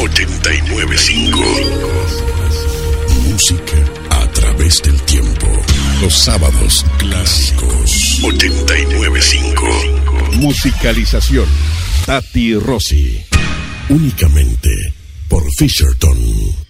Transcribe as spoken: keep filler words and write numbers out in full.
ochenta y nueve punto cinco. Música a través del tiempo. Los sábados clásicos. ochenta y nueve punto cinco. Musicalización. Tati Rossi. Únicamente por Fisherton.